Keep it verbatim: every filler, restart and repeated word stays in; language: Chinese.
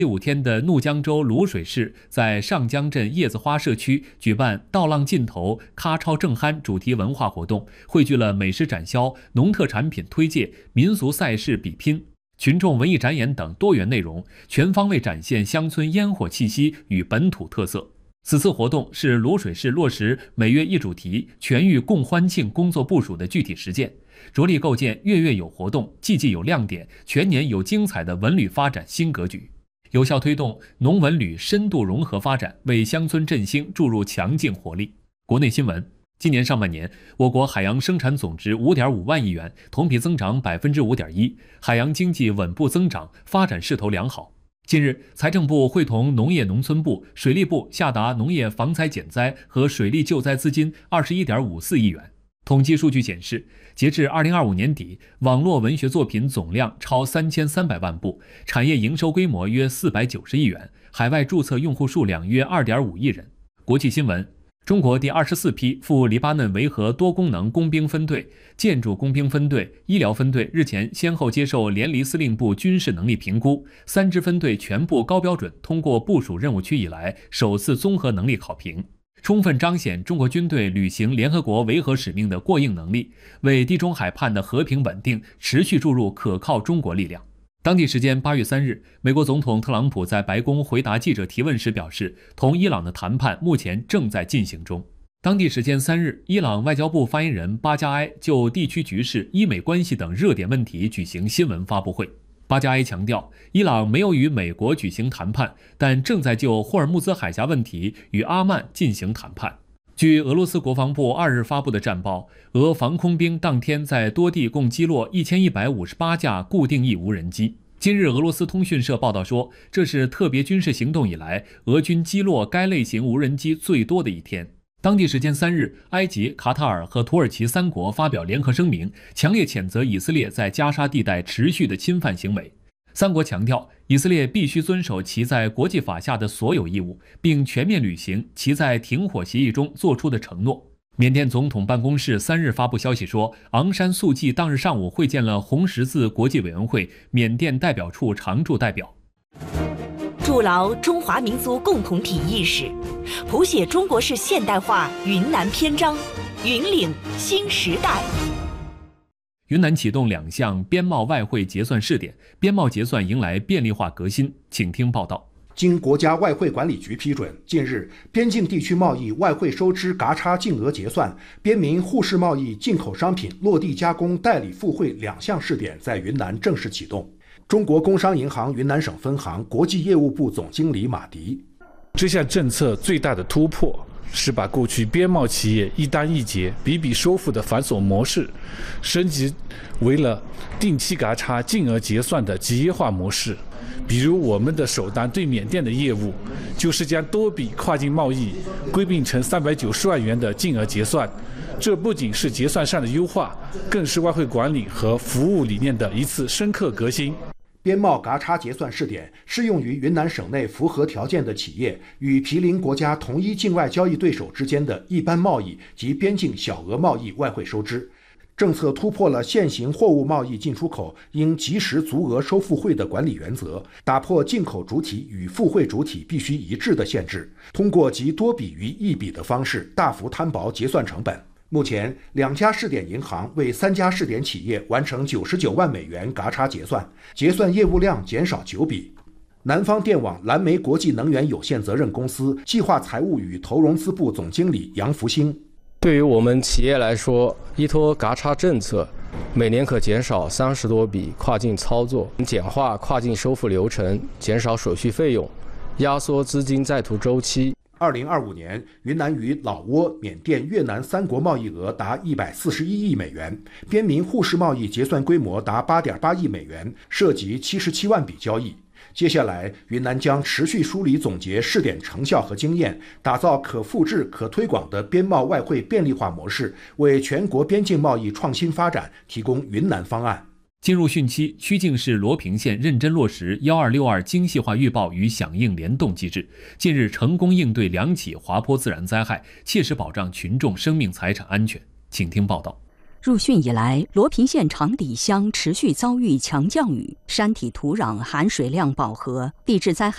第五天的怒江州卤水市在上江镇叶子花社区举办“稻浪尽头，咔超正酣”主题文化活动，汇聚了美食展销、农特产品推介、民俗赛事比拼、群众文艺展演等多元内容，全方位展现乡村烟火气息与本土特色。此次活动是卤水市落实每月一主题、全域共欢庆工作部署的具体实践，着力构建月月有活动、季季有亮点、全年有精彩的文旅发展新格局，有效推动农文旅深度融合发展，为乡村振兴注入强劲活力。国内新闻，今年上半年，我国海洋生产总值 五点五万亿元，同比增长 百分之五点一， 海洋经济稳步增长，发展势头良好。近日，财政部会同农业农村部、水利部下达农业防灾减灾和水利救灾资金 二十一点五四亿元。统计数据显示，截至二零二五年底，网络文学作品总量超三千三百万部，产业营收规模约四百九十亿元，海外注册用户数量约 二点五亿人。国际新闻，中国第二十四批赴黎巴嫩维和多功能工兵分队、建筑工兵分队、医疗分队日前先后接受联黎司令部军事能力评估，三支分队全部高标准通过部署任务区以来首次综合能力考评，充分彰显中国军队履行联合国维和使命的过硬能力，为地中海畔的和平稳定持续注入可靠中国力量。当地时间八月三日，美国总统特朗普在白宫回答记者提问时表示，同伊朗的谈判目前正在进行中。当地时间三日，伊朗外交部发言人巴加埃就地区局势、伊美关系等热点问题举行新闻发布会。巴加埃强调，伊朗没有与美国举行谈判，但正在就霍尔木兹海峡问题与阿曼进行谈判。据俄罗斯国防部二日发布的战报，俄防空兵当天在多地共击落一千一百五十八架固定翼无人机。今日俄罗斯通讯社报道说，这是特别军事行动以来俄军击落该类型无人机最多的一天。当地时间三日，埃及、卡塔尔和土耳其三国发表联合声明，强烈谴责以色列在加沙地带持续的侵犯行为。三国强调，以色列必须遵守其在国际法下的所有义务，并全面履行其在停火协议中作出的承诺。缅甸总统办公室三日发布消息说，昂山素季当日上午会见了红十字国际委员会缅甸代表处常驻代表。 筑牢中华民族共同体意识，谱写中国式现代化云南篇章，云岭新时代。 云南启动两项边贸外汇结算试点，边贸结算迎来便利化革新。请听报道。 经国家外汇管理局批准，近日边境地区贸易外汇收支嘎差净额结算、边民沪市贸易进口商品落地加工代理付汇两项试点在云南正式启动。中国工商银行云南省分行国际业务部总经理马迪： 这项政策最大的突破是把过去边贸企业一单一结、笔笔收付的繁琐模式，升级为了定期嘎差净额结算的集约化模式。比如我们的首单对缅甸的业务，就是将多笔跨境贸易归并成三百九十万元的净额结算。这不仅是结算上的优化，更是外汇管理和服务理念的一次深刻革新。 边贸嘎差结算试点适用于云南省内符合条件的企业与毗邻国家同一境外交易对手之间的一般贸易及边境小额贸易外汇收支。政策突破了现行货物贸易进出口应及时足额收付汇的管理原则，打破进口主体与付汇主体必须一致的限制，通过集多笔于一笔的方式大幅摊薄结算成本。目前，两家试点银行为三家试点企业完成九十九万美元嘎差结算，结算业务量减少九笔。南方电网蓝莓国际能源有限责任公司计划财务与投融资部总经理杨福兴： 对于我们企业来说，依托嘎差政策，每年可减少三十多笔跨境操作，简化跨境收付流程，减少手续费用，压缩资金在途周期。 二零二五年，云南与老挝、缅甸、越南三国贸易额达一百四十一亿美元，边民沪市贸易结算规模达八点八亿美元，涉及七十七万笔交易。接下来，云南将持续梳理总结试点成效和经验，打造可复制、可推广的边贸外汇便利化模式，为全国边境贸易创新发展提供云南方案。 进入汛期，曲靖市罗平县认真落实一二六二精细化预报与响应联动机制，近日成功应对两起滑坡自然灾害，切实保障群众生命财产安全。请听报道。 入汛以来，罗平县长底乡持续遭遇强降雨，山体土壤含水量饱和，地质灾害